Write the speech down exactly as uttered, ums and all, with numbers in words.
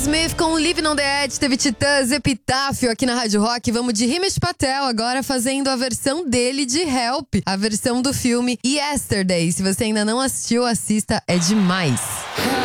Smith com Living on the Edge, teve Titãs, Epitáfio aqui na Rádio Rock. Vamos de Himesh Patel agora fazendo a versão dele de Help, a versão do filme Yesterday. Se você ainda não assistiu, assista, é demais.